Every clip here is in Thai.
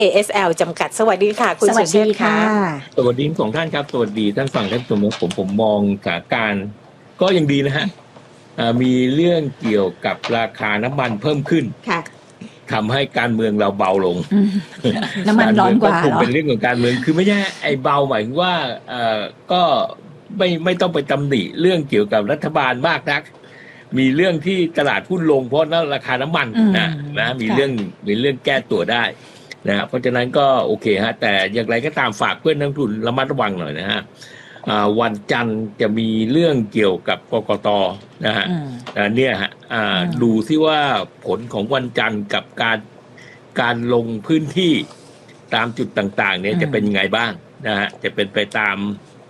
ASL จำกัดสวัสดีค่ะคุณสุเชษฐ์ค่ะสวัสดีสองท่านครับสวัสดีท่านฟังท่านชมผมมองสถานการณ์ก็ยังดีนะฮะมีเรื่องเกี่ยวกับราคาน้ำมันเพิ่มขึ้นทำให้การเมืองเราเบาลงน้ำมันร้อนกว่าเหรอเป็นเรื่องของการเมืองคือไม่ใช่ไอ้เบาหมายถึงว่าก็ไม่ต้องไปตำหนิเรื่องเกี่ยวกับรัฐบาลมากนักมีเรื่องที่ตลาดหุ้นลงเพราะนั่นราคาน้ำมันนะมีเรื่องแก้ตัวได้นะเพราะฉะนั้นก็โอเคฮะแต่อย่างไรก็ตามฝากเพื่อนนักทุนระมัดระวังหน่อยนะฮะวันจันทร์จะมีเรื่องเกี่ยวกับกกต.นะฮะเนี่ยฮะดูซิว่าผลของวันจันทร์กับการลงพื้นที่ตามจุดต่างๆเนี่ยจะเป็นยังไงบ้างนะฮะจะเป็นไปตาม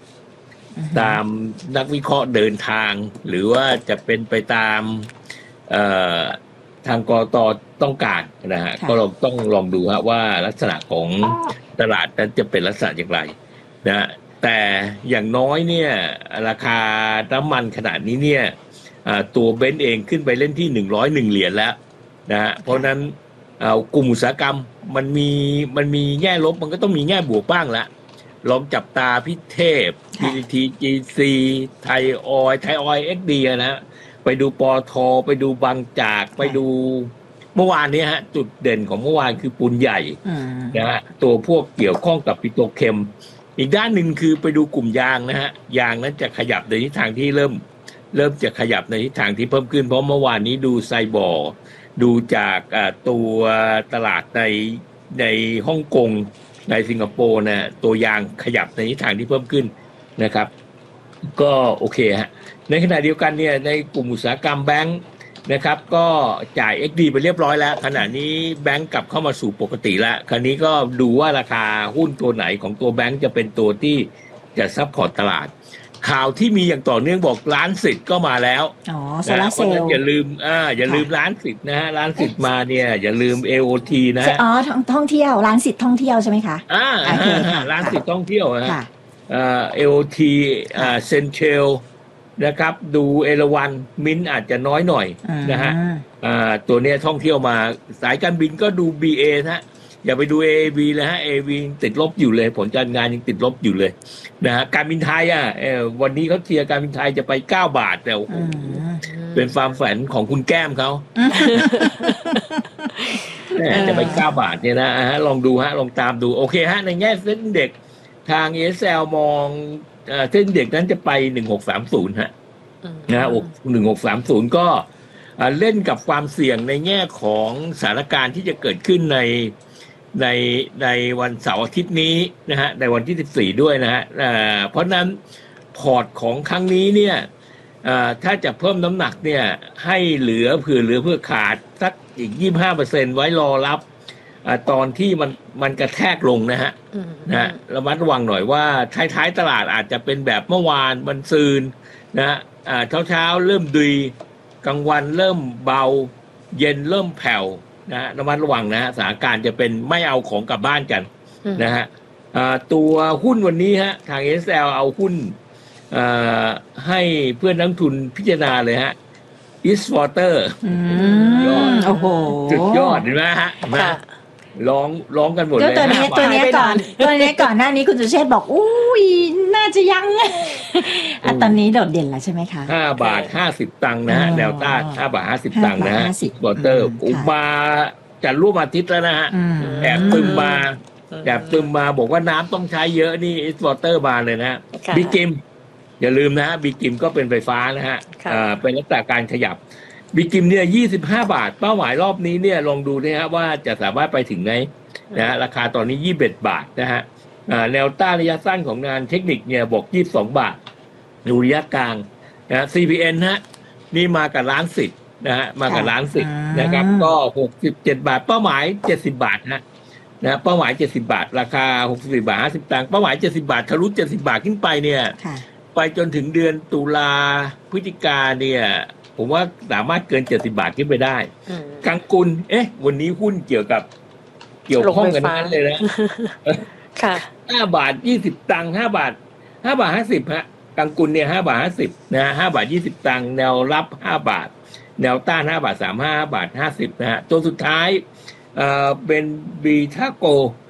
นักวิเคราะห์เดินทางหรือว่าจะเป็นไปตามทางกต.ต้องการนะฮะก็เราต้องลองดูฮะว่าลักษณะของตลาดนั้นจะเป็นลักษณะอย่างไรนะแต่อย่างน้อยเนี่ยราคาน้ำมันขนาดนี้เนี่ยตัวเบนซ์เองขึ้นไปเล่นที่101 เหรียญแล้วนะฮะเพราะนั้นกลุ่มอุตสาหกรรมมันมีแง่ลบมันก็ต้องมีแง่บวกบ้างละลองจับตาพิเทพ PTTGC ไทยออยล์ XD นะไปดูปอทไปดูบางจากไปดูเมื่อวานนี้ฮะจุดเด่นของเมื่อวานคือปูนใหญ่นะฮะตัวพวกเกี่ยวข้องกับปิโตรเคมอีกด้านหนึ่งคือไปดูกลุ่มยางนะฮะยางนั้นจะขยับในทิศทางที่เริ่มจะขยับในทิศทางที่เพิ่มขึ้นเพราะเมื่อวานนี้ดูไซบอร์ดูจากตัวตลาดในฮ่องกงในสิงคโปร์นะตัวยางขยับในทิศทางที่เพิ่มขึ้นนะครับก็โอเคฮะในขณะเดียวกันเนี่ยในกลุ่มอุตสาหกรรมแบงค์นะครับก็จ่าย XD ไปเรียบร้อยแล้วขณะนี้แบงค์กลับเข้ามาสู่ปกติแล้วคราวนี้ก็ดูว่าราคาหุ้นตัวไหนของตัวแบงค์จะเป็นตัวที่จะซัพพอร์ตตลาดข่าวที่มีอย่างต่อเนื่องบอกล้านสิทธิ์ก็มาแล้วโซลาร์เซลล์อย่าลืมล้านสิทธิ์นะฮะล้านสิทธิ์มาเนี่ยอย่าลืม AOT นะท่องเที่ยวล้านสิทธิ์ท่องเที่ยวใช่ไหมคะล้านสิทธิ์ท่องเที่ยวฮะAOTเซนเชลนะครับดูเอราวัณมิ้นอาจจะน้อยหน่อยนะฮะตัวเนี้ยท่องเที่ยวมาสายการบินก็ดู BA นะฮะอย่าไปดู AAV เลยฮะ AAV ติดลบอยู่เลยผลการงานยังติดลบอยู่เลยนะฮะการบินไทยวันนี้เขาเชียร์การบินไทยจะไป9 บาทแต่เป็นความฝันของคุณแก้มเขาจะไป9 บาทเนี่ยนะฮะลองดูฮะลองตามดูโอเคฮะในแง่เส้นเด็กทาง ASL มองเส้นเด็กนั้นจะไป1630ฮะนะ1630ก็เล่นกับความเสี่ยงในแง่ของสถานการณ์ที่จะเกิดขึ้นในวันเสาร์อาทิตย์นี้นะฮะในวันที่14ด้วยนะฮะเพราะนั้นพอร์ตของครั้งนี้เนี่ยถ้าจะเพิ่มน้ำหนักเนี่ยให้เหลือเพื่อขาดสักอีก 25% ไว้รอรับตอนที่มันกระแทกลงนะฮะระมัดระวังหน่อยว่าท้ายตลาดอาจจะเป็นแบบเมื่อวานวันซืนนะฮะเช้าเริ่มดีกลางวันเริ่มเบาเย็นเริ่มแผ่วนะระมัดระวังนะฮะสถานการณ์จะเป็นไม่เอาของกลับบ้านกันนะฮะตัวหุ้นวันนี้ฮะทาง SL เอาหุ้นให้เพื่อนนักทุนพิจารณาเลยฮะ East Water โอ้โหสุดยอดเห็นไหมฮะร้องกันหมดเลยตัวนี้ก่อนหน้านี้คุณสุเชษฐ์บอกอุ้ยน่าจะยังตอนนี้โดดเด่นแล้วใช่ไหมคะ 5 บาท 50 ตังค์นะฮะแนวต้าน5 บาท 50 ตังค์นะฮะวอเตอร์มาจะร่วมอาทิตย์แล้วนะฮะแอบตึมมาบอกว่าน้ำต้องใช้เยอะนี่วอเตอร์มาเลยนะบิ๊กกิมอย่าลืมนะฮะบิ๊กกิมก็เป็นไฟฟ้านะฮะเป็นลักษณะการขยับบิ๊กกิมเนี่ย25 บาทเป้าหมายรอบนี้เนี่ยลองดูนะฮะว่าจะสามารถไปถึงไหนนะฮะราคาตอนนี้21 บาทนะฮะแนวต้านระยะสั้นของงานเทคนิคเนี่ยบอก22 บาทดูระยะกลางนะ CPN ฮะนี่มากับล้านสิทธิ์นะฮะมากับล้านสิทธิ์นะครับก็67 บาทเป้าหมาย70 บาทนะเป้าหมาย70 บาทราคา64 บาท 50 ตังค์เป้าหมาย70 บาททะลุ70 บาทขึ้นไปเนี่ยไปจนถึงเดือนตุลาพฤศจิกาเนี่ยผมว่าสามารถเกิน70 บาทขึ้นไปได้กังกุลวันนี้หุ้นเกี่ยวข้องกันนั้นเลยนะค่ะ 5 บาท 20 ตังค์5 บาท 50ฮะกังกุลเนี่ย5 บาท 50นะ5 บาท 20 ตังค์แนวรับ5 บาทแนวต้าน5 บาท 35 5 บาท 50นะฮะตัวสุดท้ายเป็นบีทาโก